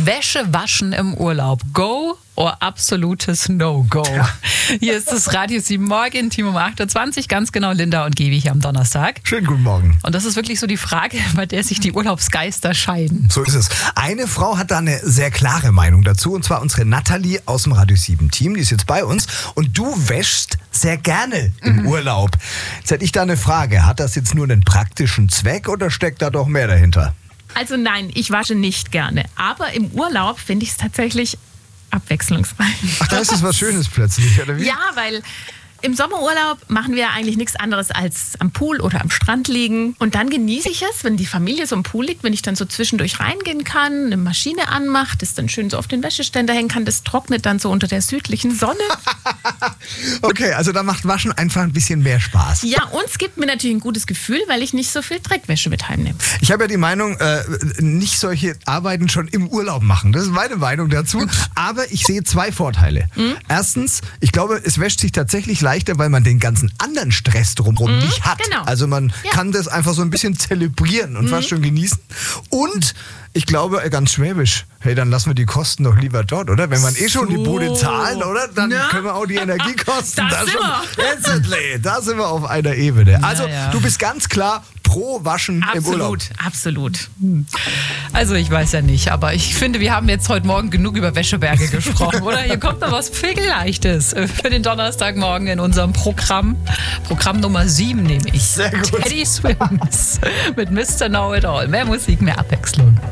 Wäsche waschen im Urlaub. Go oder absolutes No-Go? Ja. Hier ist das Radio 7 Morgen, Team um 8.20 Uhr, ganz genau Linda und Gevi hier am Donnerstag. Schönen guten Morgen. Und das ist wirklich so die Frage, bei der sich die Urlaubsgeister scheiden. So ist es. Eine Frau hat da eine sehr klare Meinung dazu, und zwar unsere Nathalie aus dem Radio 7 Team, die ist jetzt bei uns. Und du wäschst sehr gerne im Urlaub. Jetzt hätte ich da eine Frage, hat das jetzt nur einen praktischen Zweck oder steckt da doch mehr dahinter? Also nein, ich wasche nicht gerne. Aber im Urlaub finde ich es tatsächlich abwechslungsreich. Ach, da ist es was Schönes plötzlich, oder wie? Ja, weil im Sommerurlaub machen wir eigentlich nichts anderes als am Pool oder am Strand liegen. Und dann genieße ich es, wenn die Familie so im Pool liegt, wenn ich dann so zwischendurch reingehen kann, eine Maschine anmacht, das dann schön so auf den Wäscheständer hängen kann, das trocknet dann so unter der südlichen Sonne. Okay, also da macht Waschen einfach ein bisschen mehr Spaß. Ja, und es gibt mir natürlich ein gutes Gefühl, weil ich nicht so viel Dreckwäsche mit heimnehme. Ich habe ja die Meinung, nicht solche Arbeiten schon im Urlaub machen. Das ist meine Meinung dazu. Aber ich sehe zwei Vorteile. Erstens, ich glaube, es wäscht sich tatsächlich leichter, weil man den ganzen anderen Stress drumherum nicht hat. Genau. Also man kann das einfach so ein bisschen zelebrieren und fast schon genießen. Und ich glaube, ganz schwäbisch, hey, dann lassen wir die Kosten doch lieber dort, oder? Wenn man schon die Bude zahlen, oder? Dann können wir auch die Energiekosten da sind wir auf einer Ebene. Also du bist ganz klar pro Waschen im Urlaub. Absolut. Also ich weiß ja nicht, aber ich finde, wir haben jetzt heute Morgen genug über Wäscheberge gesprochen, oder? Hier kommt noch was Pflegeleichtes für den Donnerstagmorgen in unserem Programm. Programm Nummer 7 nehme ich. Sehr gut. Teddy Swims mit Mr. Know-It-All. Mehr Musik, mehr Abwechslung.